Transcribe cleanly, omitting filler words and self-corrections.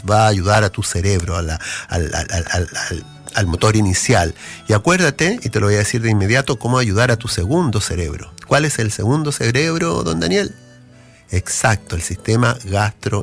va a ayudar a tu cerebro, al motor inicial. Y acuérdate, y te lo voy a decir de inmediato, cómo ayudar a tu segundo cerebro. ¿Cuál es el segundo cerebro, don Daniel? Exacto, el sistema